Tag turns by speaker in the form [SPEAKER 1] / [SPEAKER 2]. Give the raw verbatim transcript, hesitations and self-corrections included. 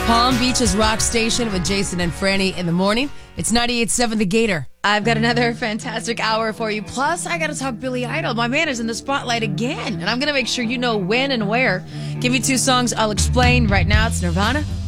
[SPEAKER 1] Palm Beach's Rock Station with Jason and Franny in the morning. It's ninety-eight point seven The Gator.
[SPEAKER 2] I've got another fantastic hour for you. Plus, I got to talk Billy Idol. My man is in the spotlight again. And I'm going to make sure you know when and where. Give you two songs I'll explain. Right now, it's Nirvana